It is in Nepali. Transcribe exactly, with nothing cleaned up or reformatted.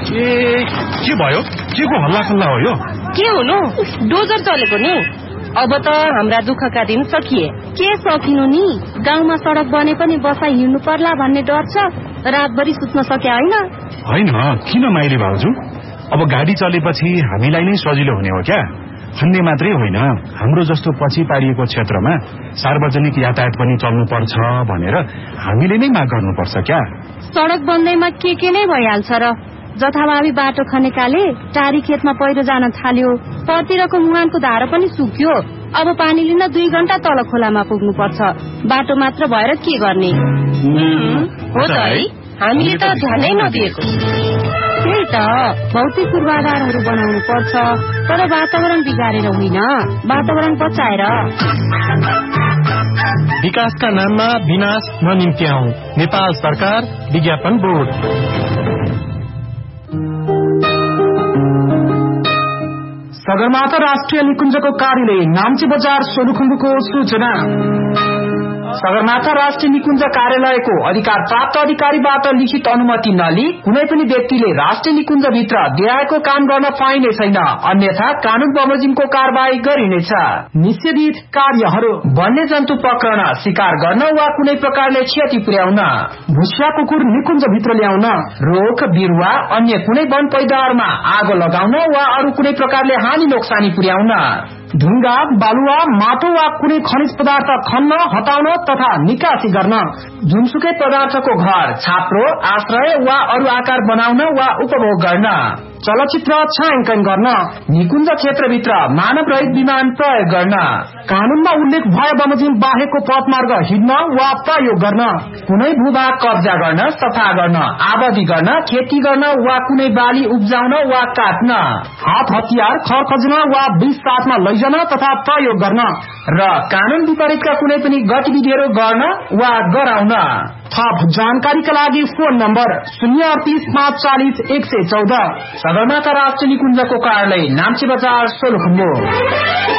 ए के भयो? के को हल्ला खल्ला हो यो? के हुनु, डोजर चलेको नि। अब त हाम्रा दुःखका दिन सकिए। के सकिनु नि, गाउँमा सडक बने पनि बसाइ हिँड्नु पर्ला भन्ने डर छ। रातभरि सुत्न सके होइन? होइन, किन माइली भाउजू? अब गाडी चलेपछि हामीलाई नै सजिलो हुने हो क्या? भन्ने मात्रै होइन, हाम्रो जस्तो पछि पारिएको क्षेत्रमा सार्वजनिक यातायात पनि चल्नु पर्छ भनेर हामीले नै माग गर्नुपर्छ क्या? सडक बन्दैमा के के नै भइहाल्छ र। जथाभावी बाटो खनेकाले टारी खेतमा पहिरो जान थाल्यो, परतिरको मुहानको धारो पनि सुक्यो। अब पानी लिन दुई घण्टा तल खोलामा पुग्नु पर्छ। बाटो मात्र भएर के गर्ने? हो त है, हामीले त ध्यानै नदिएको। त्यही त, भौतिक पूर्वाधारहरू बनाउनु पर्छ, तर वातावरण बिगारेर होइन, वातावरण बचाएर। विकासका नाममा विनाश ननिम्त्याउँ। नेपाल सरकार, विज्ञापन बोर्ड। सगरमाथा राष्ट्रिय निकुञ्जको कार्यालय नाम्ची बजार सोलुखुम्बुको सूचना। सगरमाथा राष्ट्रिय निकुञ्ज कार्यालयको अधिकार प्राप्त अधिकारीबाट लिखित अनुमति नलिई कुनै पनि व्यक्तिले राष्ट्रिय निकुञ्ज भित्र देहायको काम गर्न पाइने छैन, अन्यथा कानून बमोजिमको कारबाही गरिनेछ। निषेधित कार्यहरू वन्य जन्तु पक्रन, शिकार गर्न वा कुनै प्रकारले क्षति पुर्याउन, भुसिया कुकुर निकुञ्ज भित्र ल्याउन, रुख बिरुवा अन्य कुनै वन पैदावारमा आगो लगाउन वा अरू कुनै प्रकारले हानि नोक्सानी पुर्याउन, ढुङ्गा बालुवा माटो वा कुनै खनिज पदार्थ खन्न, हटाउन तथा निकासी गर्न, जुनसुकै पदार्थको घर, छाप्रो, आश्रय वा अरू आकार बनाउन वा उपभोग गर्न, चलचित्र छायांकन गर्न, निकुञ्ज क्षेत्रभित्र मानव रहित विमान प्रयोग गर्न, कानूनमा उल्लेख भए बमोजिम बाहेकको पथमार्ग हिँड्न वा प्रयोग गर्न, कुनै भूभाग कब्जा गर्न, सफा गर्न, आबादी गर्न, खेती गर्न वा कुनै बाली उब्जाउन वा काट्न, हात हतियार, खरखजना वा विष साथमा लैजान तथा प्रयोग गर्न र कानून विपरीतका कुनै पनि गतिविधिहरू गर्न वा गराउन। थप जानकारीका लागि फोन नम्बर शून्य अडतीस पाँच चालिस एक सय चौध। सगरमाथा राष्ट्रिय निकुञ्जको कार्यालय नाम्ची बजार सोलुखुम्बु।